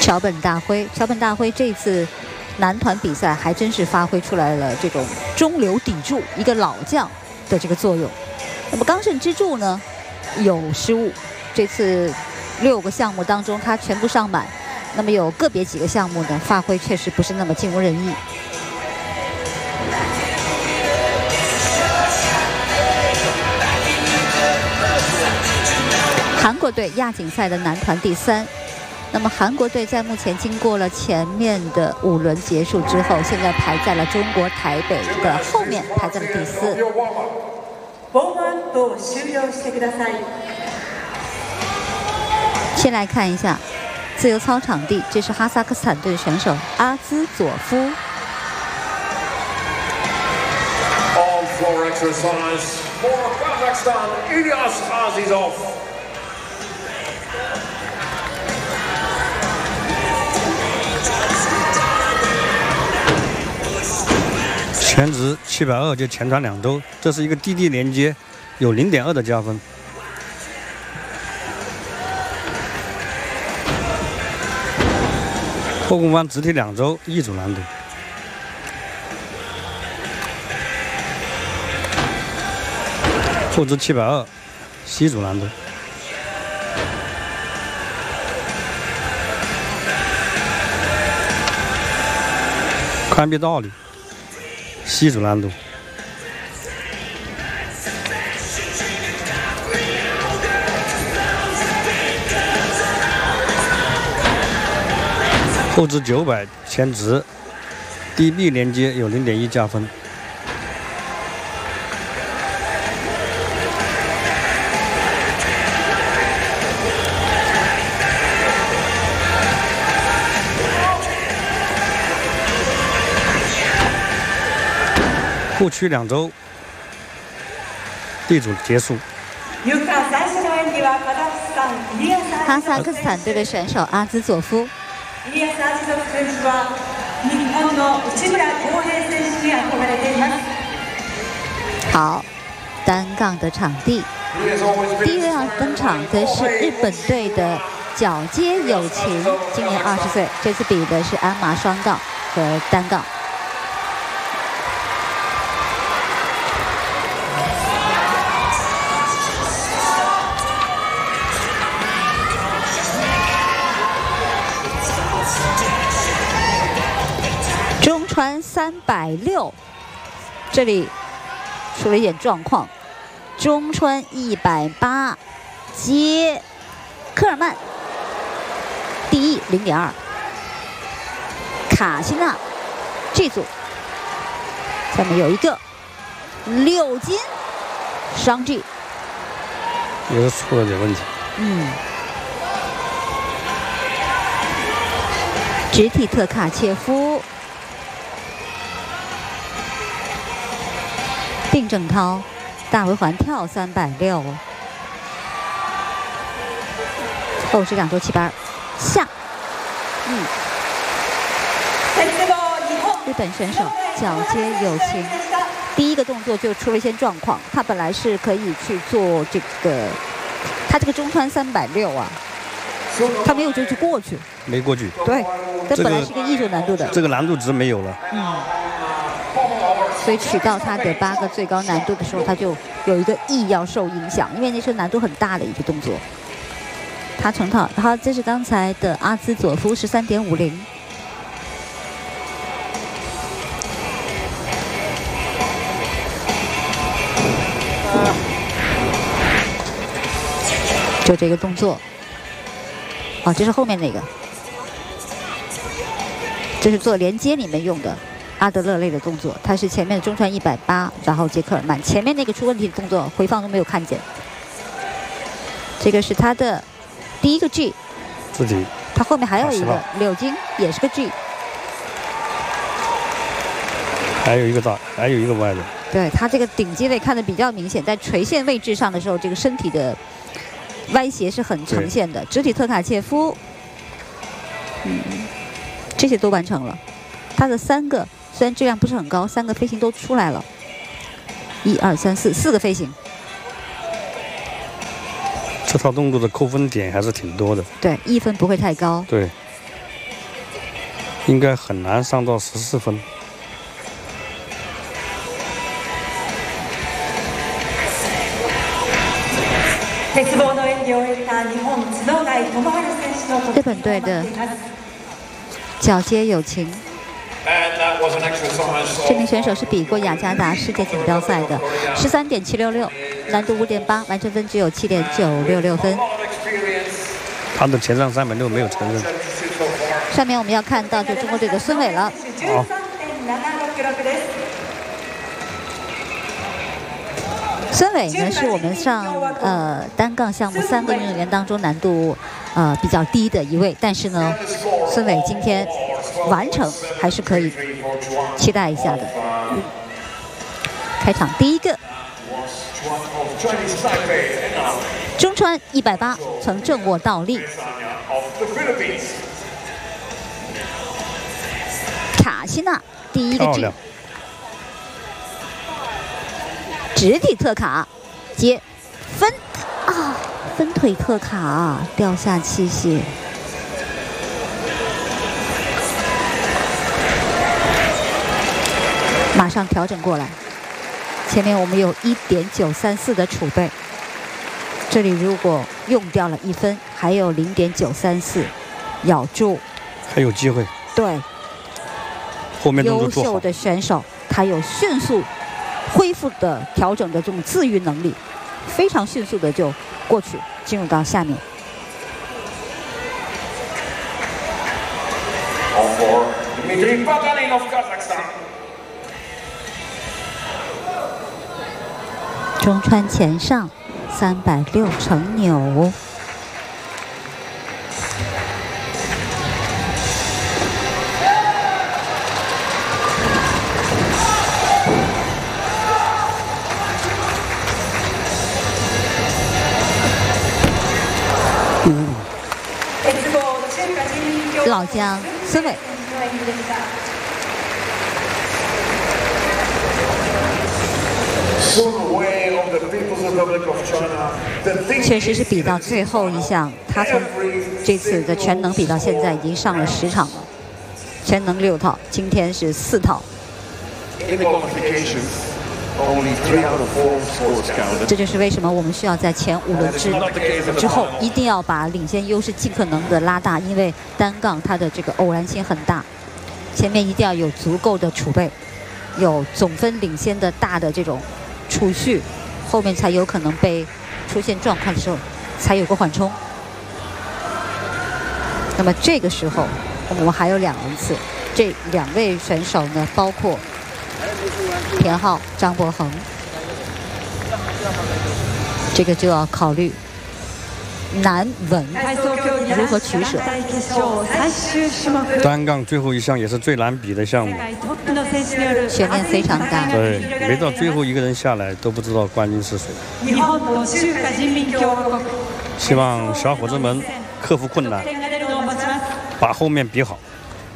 桥本大辉，桥本大辉这次男团比赛还真是发挥出来了这种中流砥柱一个老将的这个作用。那么冈胜之助呢有失误，这次6个项目当中他全部上满，那么有个别几个项目呢发挥确实不是那么尽如人意。韩国队亚锦赛的男团第3。那么韩国队在目前经过了前面的5轮结束之后，现在排在了中国台北的后面，排在了第4。先来看一下自由操场地，这是哈萨克斯坦队的选手阿兹佐夫。 On-floor exercise for Kazakhstan, Ilyas Azizov. 前值720就前传2周，这是一个低地连接，有0.2的加分。后空翻直体2周1组难度。后直720 C 组难度。宽臂倒立。C 组难度，后直900前直，低臂连接有0.1加分。后屈2周，D 组结束。 哈萨克斯坦队的选手阿兹佐夫。好，单杠的场地，第一辆登场的是日本队的角街友情，今年20岁，这次比的是鞍马双杠和单杠。中传360，这里出了一点状况。中川180接科尔曼，第一0.2，卡西纳 G 组，下面有一个6金双 G， 也是出了点问题。 直体特卡切夫，并正涛大回环跳360，后直2周782下，日本选手角街友情，第一个动作就出了一些状况，他本来是可以去做这个，他这个中川360啊，他没有就去过去， 没过去。 对，这本来是一个艺术难度的， 这个难度值没有了。 所以取到他的8个最高难度的时候，他就有一个E要受影响，因为那是难度很大的一个动作。他成套，好，这是刚才的阿兹佐夫13.50。就这个动作，哦，这是后面那个，这是做连接里面用的。阿德勒类的动作，他是前面的中传180，然后接科尔曼，前面那个出问题的动作回放都没有看见。这个是他的第一个 G， 自己， 他后面还有一个柳金，也是个 G， 还有一个大，还有一个歪的。 对他这个顶肌位看得比较明显，在垂线位置上的时候，这个身体的歪斜是很呈现的。直体特卡切夫，这些都完成了，他的3个。虽然质量不是很高，3个飞行都出来了，1、2、3、4个飞行。 这套动作的扣分点还是挺多的。 对，1分不会太高。 对。 应该很难上到14分。 日本队的角街友情，这名选手是比过雅加达世界锦标赛的，13.766，难度5.8，完成分只有7.966分。 他的前上360没有承认。 上面我们要看到就中国队的孙伟了。 好。 孙伟呢是我们上单杠项目3个运动员当中难度比较低的一位，但是呢，孙伟今天完成还是可以期待一下的。开场第一个，中川180从正握倒立，卡西娜第一个G。直体特卡，接分啊，分腿特卡掉下器械，马上调整过来。前面我们有1.934的储备，这里如果用掉了1分，还有0.934，咬住还有机会。 对， 后面动作做好。 优秀的选手，他有迅速恢复的调整的这种自愈能力，非常迅速的就过去进入到下面。中川前上360成扭。老将孙伟，确实是比到最后一项，他从这次的全能比到现在已经上了10场了，全能6套，今天是4套。这就是为什么我们需要在前5轮之后一定要把领先优势尽可能的拉大，因为单杠它的这个偶然性很大，前面一定要有足够的储备，有总分领先的大的这种储蓄，后面才有可能被出现状况的时候才有个缓冲。那么这个时候我们还有2轮次，这2位选手呢，包括田浩、张博恒，这个就要考虑难稳如何取舍。 单杠最后一项也是最难比的项目， 悬念非常大。 对，没到最后一个人下来都不知道冠军是谁。希望小伙子们克服困难，把后面比好。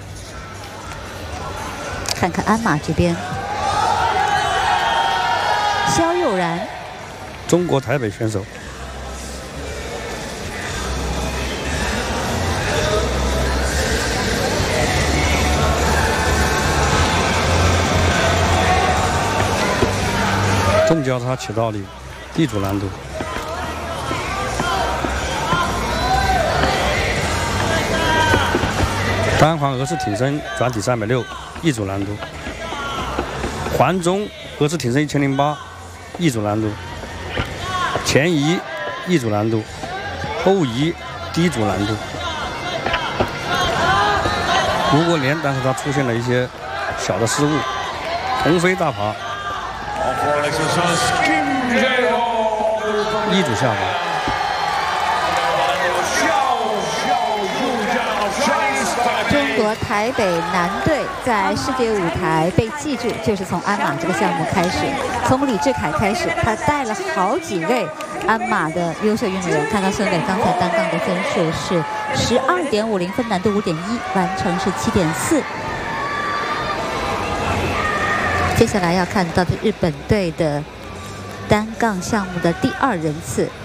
看看鞍马这边，肖佑然， 中国台北选手。重交叉起倒立，D组难度。单环俄式挺身转体360，E组难度。环中俄式挺身1008，E组难度。前移，E组难度。后移，D组难度。如果连，但是他出现了一些小的失误，红飞大爬。1组下滑。 中国台北男队在世界舞台被记住，就是从鞍马这个项目开始，从李志凯开始，他带了好几位鞍马的优秀运动员。看到孙伟刚才单杠的分数是12.50分，难度5.1，完成是7.4。接下来要看到的日本队的单杠项目的第2人次